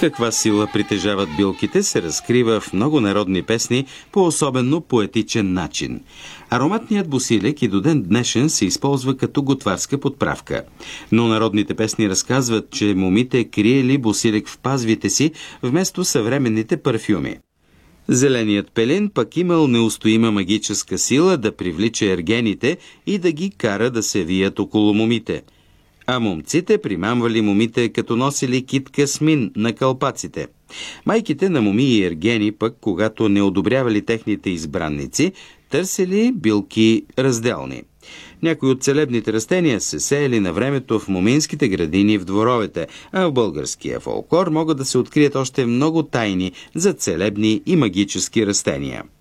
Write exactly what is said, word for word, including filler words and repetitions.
Каква сила притежават билките се разкрива в много народни песни по особено поетичен начин. Ароматният босилек и до ден днешен се използва като готварска подправка. Но народните песни разказват, че момите криели босилек в пазвите си вместо съвременните парфюми. Зеленият пелин пък имал неустоима магическа сила да привлича ергените и да ги кара да се вият около момите. А момците примамвали момите, като носили китка смин на калпаците. Майките на моми и ергени пък, когато не одобрявали техните избранници, търсили билки разделни. Някои от целебните растения се сеяли на времето в моминските градини в дворовете, а в българския фолклор могат да се открият още много тайни за целебни и магически растения.